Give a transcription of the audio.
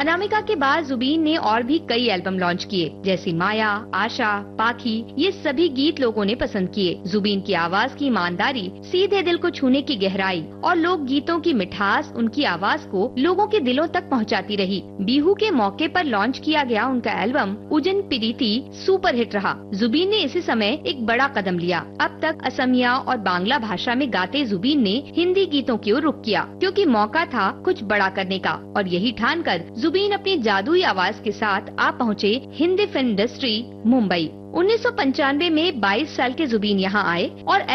अनामिका के बाद जुबीन ने और भी कई एल्बम लॉन्च किए, जैसे माया, आशा, पाखी। ये सभी गीत लोगों ने पसंद किए। जुबीन की आवाज की ईमानदारी, सीधे दिल को छूने की गहराई और लोक गीतों की मिठास उनकी आवाज को लोगों के दिलों तक पहुंचाती रही। बिहू के मौके पर लॉन्च किया गया उनका एल्बम उजन प्रीति सुपर हिट रहा। जुबीन ने इसी समय एक बड़ा कदम लिया। अब तक असमिया और बांग्ला भाषा में गाते जुबीन ने हिंदी गीतों की ओर रुख किया, क्योंकि मौका था कुछ बड़ा करने का। और यही ठानकर जुबीन अपनी जादुई आवाज के साथ आ पहुँचे हिंदी फिल्म इंडस्ट्री मुंबई। 1995 में 22 साल के जुबीन यहाँ आए और